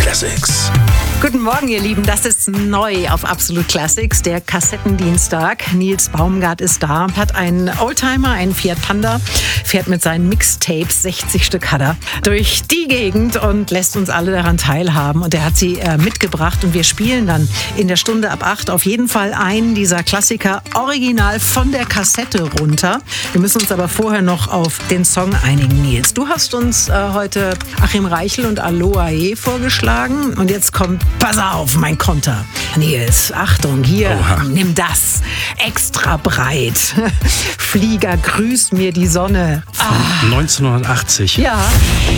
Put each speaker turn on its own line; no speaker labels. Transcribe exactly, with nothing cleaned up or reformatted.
Classics.
Guten Morgen, ihr Lieben. Das ist neu auf Absolut Classics, der Kassettendienstag. Nils Baumgart ist da, hat einen Oldtimer, einen Fiat Panda, fährt mit seinen Mixtapes, sechzig Stück hat er, durch die Gegend und lässt uns alle daran teilhaben. Und er hat sie äh, mitgebracht und wir spielen dann in der Stunde ab acht auf jeden Fall einen dieser Klassiker original von der Kassette runter. Wir müssen uns aber vorher noch auf den Song einigen, Nils. Du hast uns äh, heute Achim Reichel und Aloha vorgeschlagen und jetzt kommt Pass auf, mein Konter. Nils, Achtung, hier,
Oha.
Nimm das. Extra breit. Flieger, grüßt mir die Sonne. Ah,
neunzehnhundertachtzig.
ja.